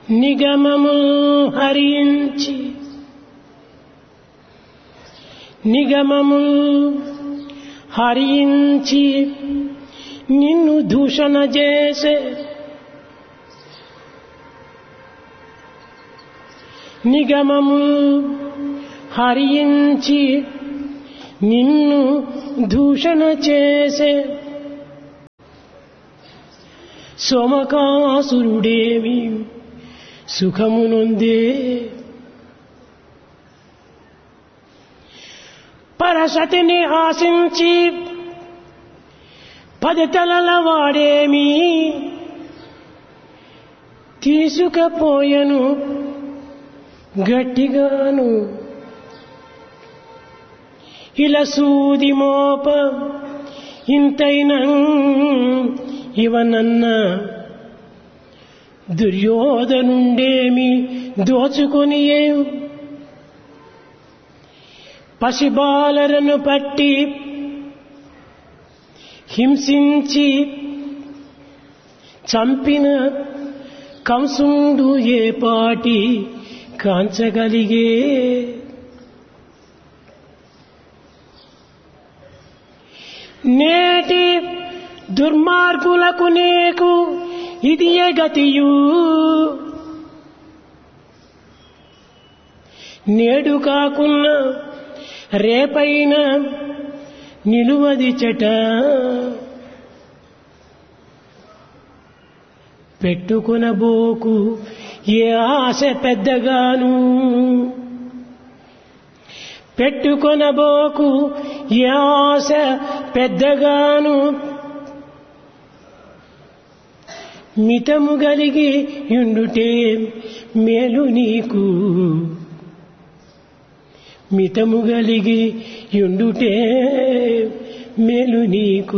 నిగమము హరించి నిగమము హరించి నిన్ను దూషణ చేసే నిగమము హరించి నిన్ను దూషణ చేసే సోమకాసురుడేమి సుఖమునుందే పరసతిని ఆశించి పదితలల వాడేమి తీసుకపోయెను గట్టిగాను ఇలా సూది మోప ఇంతైనా ఇవనన్న దుర్యోధనుండేమి దోచుకొని పసిబాలరను పట్టి హింసించి చంపిన కంసుండు ఏ పాటి కాంచగలిగే నేటి దుర్మార్గులకు నీకు ఇది ఏ గతియు నేడు కాకున్నా రేపైనా నిలువది చెట పెట్టుకొనబోకు ఏ ఆశ పెద్దగాను పెట్టుకొనబోకు ఏ ఆశ పెద్దగాను మితము గలిగి యుండుటే మేలు నీకు మితము గలిగి యుండుటే మేలు నీకు.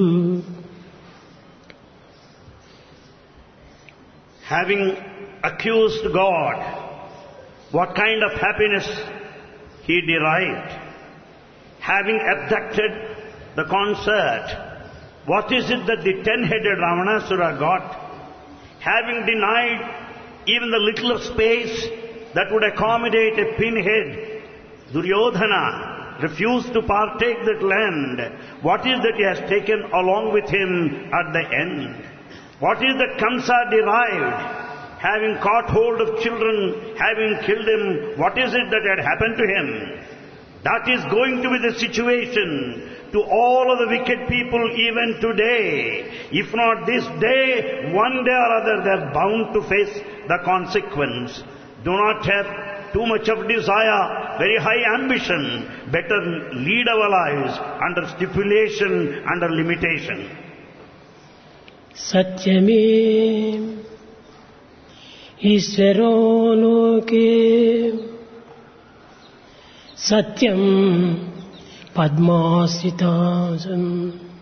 Having accused God, what kind of happiness he derived? Having abducted the concert, what is it that the 10-headed Ravanasura got? Having denied even the little of space that would accommodate a pinhead, Duryodhana refused to partake that land. What is that he has taken along with him at the end? What is that Kamsa derived? Having caught hold of children, having killed them, what is it that had happened to him? That is going to be the situation to all of the wicked people even today. If not this day, one day or other they are bound to face the consequence. Do not have too much of desire, very high ambition. Better lead our lives under stipulation, under limitation. Satyame Ishvaro loke Satyam Padmasritasam